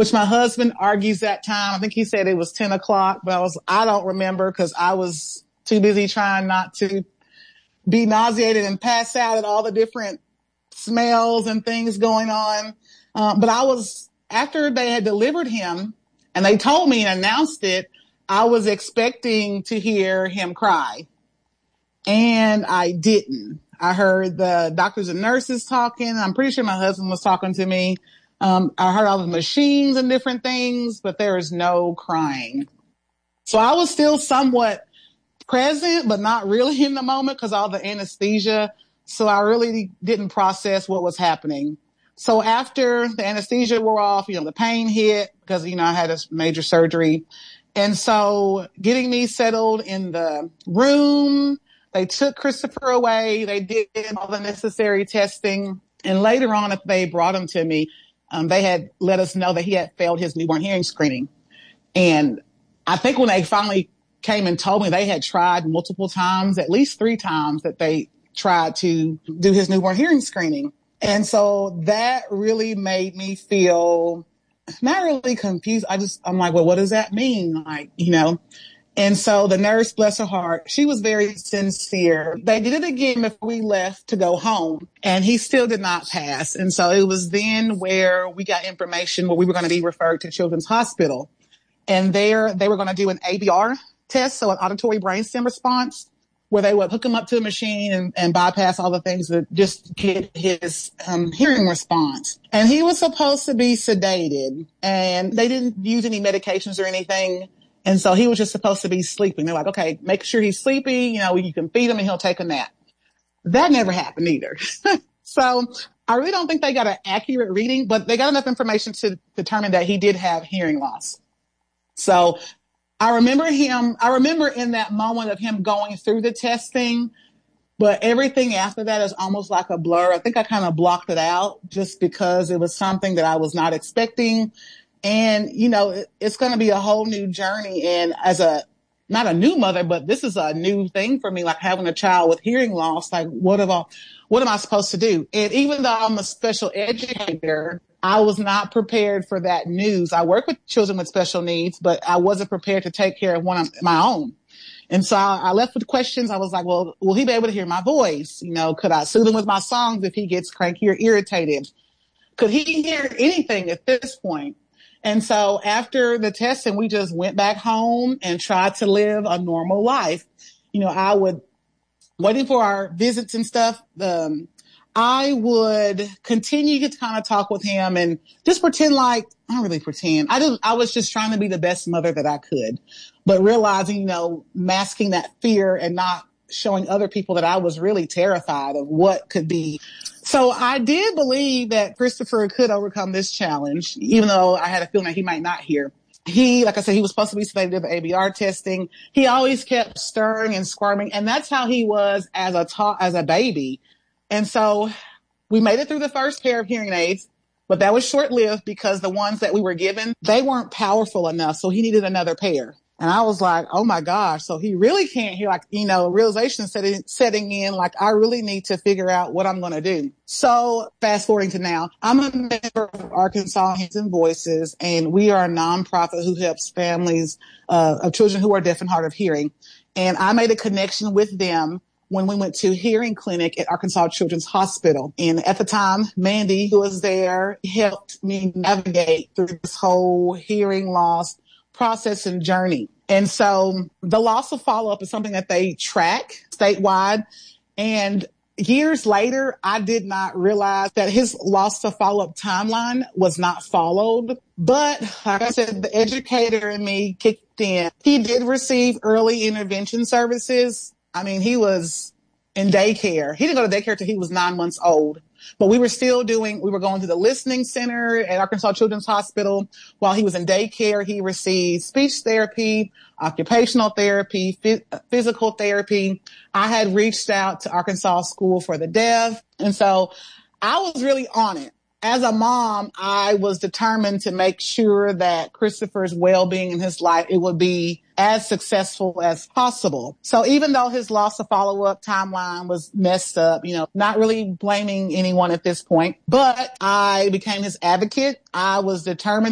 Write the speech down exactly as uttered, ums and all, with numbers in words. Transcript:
which my husband argues that time. I think he said it was ten o'clock, but I was, I don't remember because I was too busy trying not to be nauseated and pass out at all the different smells and things going on. Um, but I was, after they had delivered him and they told me and announced it, I was expecting to hear him cry. And I didn't. I heard the doctors and nurses talking. I'm pretty sure my husband was talking to me. Um, I heard all the machines and different things, but there is no crying. So I was still somewhat present, but not really in the moment because all the anesthesia. So I really didn't process what was happening. So after the anesthesia wore off, you know, the pain hit because, you know, I had a major surgery. And so getting me settled in the room, they took Christopher away. They did all the necessary testing. And later on, if they brought him to me, um, they had let us know that he had failed his newborn hearing screening. And I think when they finally came and told me, they had tried multiple times, at least three times that they tried to do his newborn hearing screening. And so that really made me feel not really confused. I just, I'm like, well, what does that mean? Like, you know, and so the nurse, bless her heart, she was very sincere. They did it again before we left to go home, and he still did not pass. And so it was then where we got information where we were going to be referred to Children's Hospital. And there they were going to do an A B R test, so an auditory brainstem response, where they would hook him up to a machine and, and bypass all the things to just get his um, hearing response. And he was supposed to be sedated, and they didn't use any medications or anything. And so he was just supposed to be sleeping. They're like, okay, make sure he's sleepy. You know, you can feed him and he'll take a nap. That never happened either. So I really don't think they got an accurate reading, but they got enough information to determine that he did have hearing loss. So I remember him, I remember in that moment of him going through the testing, but everything after that is almost like a blur. I think I kind of blocked it out just because it was something that I was not expecting. And, you know, it, it's going to be a whole new journey. And as a, not a new mother, but this is a new thing for me, like having a child with hearing loss. Like, what am I, what am I supposed to do? And even though I'm a special educator, I was not prepared for that news. I work with children with special needs, but I wasn't prepared to take care of one of my own. And so I, I left with questions. I was like, well, will he be able to hear my voice? You know, could I soothe him with my songs if he gets cranky or irritated? Could he hear anything at this point? And so after the testing, we just went back home and tried to live a normal life. You know, I would, waiting for our visits and stuff, um, I would continue to kind of talk with him and just pretend like, I don't really pretend. I just, I was just trying to be the best mother that I could, but realizing, you know, masking that fear and not showing other people that I was really terrified of what could be. So I did believe that Christopher could overcome this challenge, even though I had a feeling that he might not hear. He, like I said, he was supposed to be sedated with A B R testing. He always kept stirring and squirming, and that's how he was as a ta- as a baby. And so we made it through the first pair of hearing aids, but that was short-lived because the ones that we were given, they weren't powerful enough. So he needed another pair. And I was like, oh my gosh, so he really can't hear, like, you know, realization setting, setting in, like, I really need to figure out what I'm going to do. So fast forwarding to now, I'm a member of Arkansas Hands and Voices, and we are a nonprofit who helps families uh, of children who are deaf and hard of hearing. And I made a connection with them when we went to hearing clinic at Arkansas Children's Hospital. And at the time, Mandy, who was there, helped me navigate through this whole hearing loss process and journey. And so the loss of follow-up is something that they track statewide. And years later, I did not realize that his loss to follow-up timeline was not followed. But like I said, the educator in me kicked in. He did receive early intervention services. I mean, he was in daycare. He didn't go to daycare till he was nine months old. But we were still doing, we were going to the listening center at Arkansas Children's Hospital. While he was in daycare, he received speech therapy, occupational therapy, phys- physical therapy. I had reached out to Arkansas School for the Deaf. And so I was really on it. As a mom, I was determined to make sure that Christopher's well-being in his life, it would be as successful as possible. So even though his loss of follow-up timeline was messed up, you know, not really blaming anyone at this point, but I became his advocate. I was determined